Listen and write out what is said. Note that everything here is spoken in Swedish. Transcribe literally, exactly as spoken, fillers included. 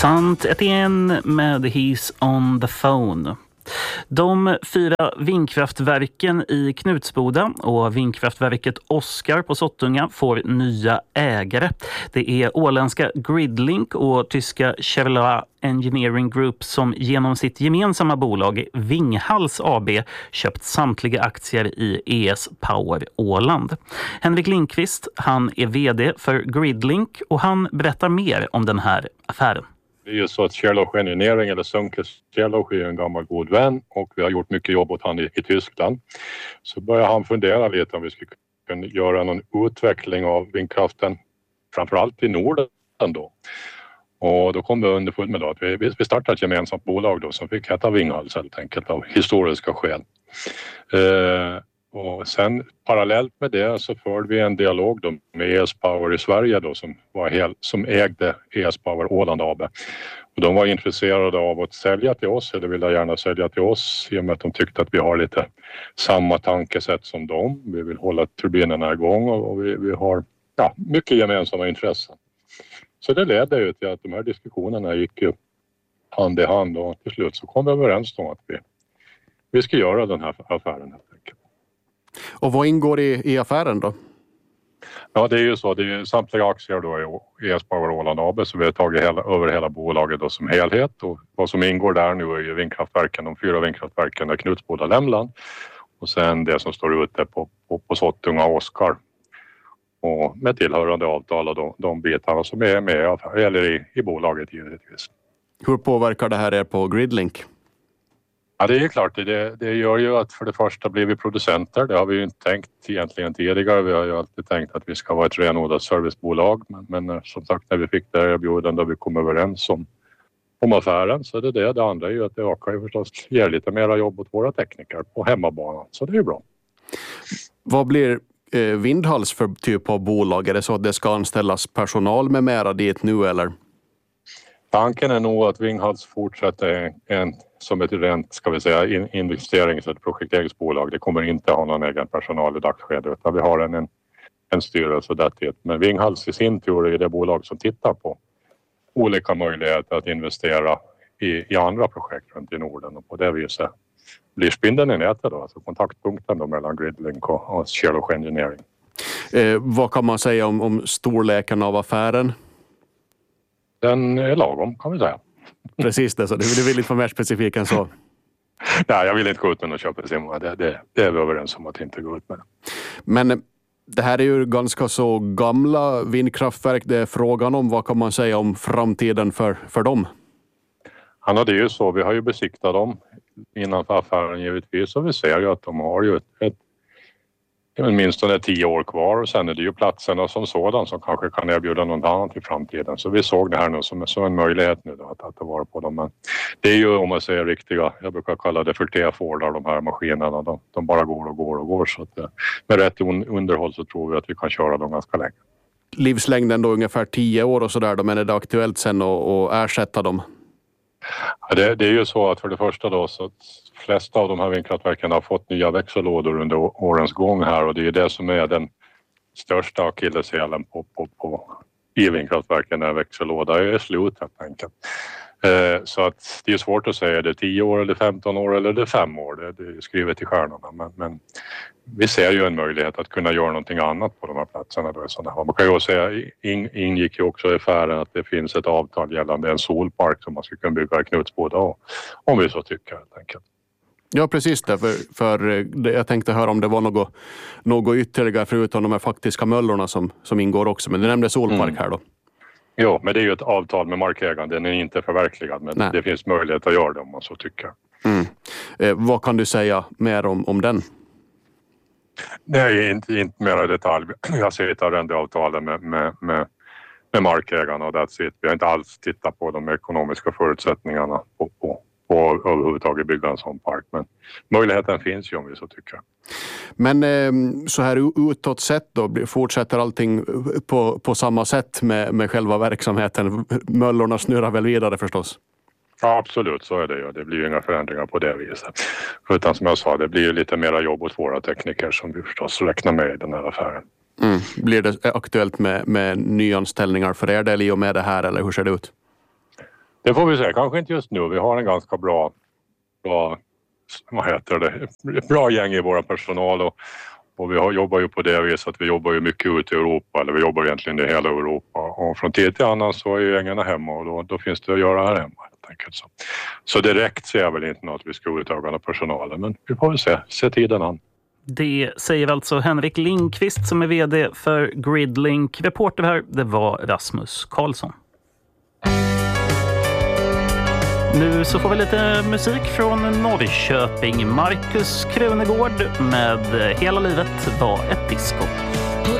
Sant Etienne med He's on the phone. De fyra vindkraftverken i Knutsboda och vindkraftverket Oskar på Sottunga får nya ägare. Det är åländska Gridlink och tyska Chevrolet Engineering Group som genom sitt gemensamma bolag Vinghals A B köpt samtliga aktier i E S Power Åland. Henrik Lindqvist, han är vd för Gridlink och han berättar mer om den här affären. Det är ju så att Chevrolet Engineering eller Sunkes Chevrolet är en gammal god vän och vi har gjort mycket jobb åt han i, i Tyskland. Så börjar han fundera lite om vi skulle kunna göra någon utveckling av vindkraften, framförallt i Norden då. Och då kom vi underfund med då att vi, vi startade ett gemensamt bolag då som fick heta Vinghals helt enkelt av historiska skäl. Eh, och sen parallellt med det så förde vi en dialog då med E S Power i Sverige då som, var hel, som ägde E S Power Åland A B. Och de var intresserade av att sälja till oss, eller ville gärna sälja till oss i och med att de tyckte att vi har lite samma tankesätt som dem. Vi vill hålla turbinerna igång och, och vi, vi har ja, mycket gemensamma intressen. Så det ledde ju till att de här diskussionerna gick ju hand i hand och till slut så kom vi överens om att vi, vi ska göra den här affären helt enkelt. Och vad ingår i, i affären då? Ja, det är ju så. Det är samtliga aktier då i E S Power Åland A B så vi har tagit hela, över hela bolaget då som helhet. Och vad som ingår där nu är ju vindkraftverken, de fyra vindkraftverken är Knutsboda Lämland. Och sen det som står ute på, på, på Sottunga och Oskar. Och med tillhörande avtal och de, de bitarna som är med eller i, i bolaget givetvis. Hur påverkar det här er på Gridlink? Ja, det är klart. Det, det gör ju att för det första blir vi producenter. Det har vi ju inte tänkt egentligen tidigare. Vi har ju alltid tänkt att vi ska vara ett renodlat servicebolag. Men, men som sagt, när vi fick det erbjudande och vi kom överens om, om affären så är det det. Det andra är ju att det ökar ju förstås, ger lite mera jobb åt våra tekniker på hemmabanan. Så det är ju bra. Vad blir eh, Vinghals för typ av bolag? Är det så att det ska anställas personal med mera dit nu eller? Tanken är nog att Vinghals fortsätter en, som ett rent ska vi säga, in, investerings- och projekteringsbolag. Det kommer inte ha någon egen personal i dagsskedet utan vi har en, en, en styrelse där till. Men Vinghals i sin tur är det bolag som tittar på olika möjligheter att investera i, i andra projekt runt i Norden och på det viset blir spindeln i nätet då, alltså kontaktpunkten då mellan Gridlink och, och Chevrolet Engineering. Eh, vad kan man säga om, om storleken av affären? Den är lagom kan vi säga. Precis det, så du vill inte vara mer specifik än så. Nej, jag vill inte gå ut med något köpesiffror. Det, det, det är vi överens om att inte gå ut med. Men det här är ju ganska så gamla vindkraftverk. Det är frågan om vad kan man säga om framtiden för, för dem? Ja, det är ju så. Vi har ju besiktat dem innanför affären givetvis och vi ser ju att de har ju ett, ett åtminstone tio år kvar och sen är det ju platserna som sådan som kanske kan erbjuda något annat i framtiden. Så vi såg det här nu som, som en möjlighet nu då, att, att ta vara på dem. Men det är ju om man säger riktiga, jag brukar kalla det för T-Fordar, de här maskinerna. De, de bara går och går och går. Så att, med rätt underhåll så tror vi att vi kan köra dem ganska länge. Livslängden då ungefär tio år och sådär, men är det aktuellt sen att, att ersätta dem? Ja, det, det är ju så att för det första då så att flesta av de här vindkraftverken har fått nya växellådor under årens gång här och det är det som är den största akilleshälen på, på, på i vindkraftverken när växellåda är slut helt enkelt. Eh, så att det är svårt att säga, är det tio år eller femton år eller det är fem år, det, det är skrivet i stjärnorna. Men, men vi ser ju en möjlighet att kunna göra någonting annat på de här platserna. Då. Så man kan ju också säga, in, ingick ju också i affären att det finns ett avtal gällande en solpark som man ska kunna bygga i Knutsboda om vi så tycker helt enkelt. Ja, precis det. För, för jag tänkte höra om det var något, något ytterligare förutom de här faktiska möllorna som, som ingår också. Men du nämnde solpark mm. här då. Jo, men det är ju ett avtal med markägaren. Den är inte förverkligad, men Nej. det finns möjlighet att göra det om man så tycker. Mm. Eh, vad kan du säga mer om, om den? Nej, inte, inte mer i detalj. Jag ser ett arrendeavtal med, med, med, med markägarna och that's it. Vi har inte alls tittat på de ekonomiska förutsättningarna på, på, på överhuvudtaget bygga en sån park. Men möjligheten finns ju om vi så tycker. Men eh, så här utåt sett då, fortsätter allting på, på samma sätt med, med själva verksamheten? Möllorna snurrar väl vidare förstås? Ja, absolut, så är det ju. Det blir ju inga förändringar på det viset. Utan som jag sa, det blir ju lite mera jobb åt våra tekniker som vi förstås räknar med i den här affären. Mm. Blir det aktuellt med, med nyanställningar för er del i och med det här, eller hur ser det ut? Det får vi säga, kanske inte just nu. Vi har en ganska bra, bra vad heter det, ett bra gäng i våra personal och, och vi har, jobbar ju på det viset att vi jobbar ju mycket ute i Europa, eller vi jobbar egentligen i hela Europa och från tid till annan så är ju gängarna hemma och då, då finns det att göra här hemma helt enkelt. Så, så direkt ser jag väl inte något att vi ska utöka personalen, men vi får väl se, se tiden an. Det säger alltså Henrik Lindqvist som är vd för Gridlink. Reporter här, det var Rasmus Karlsson. Nu så får vi lite musik från Norrköping. Marcus Krunegård med Hela livet var ett biskop.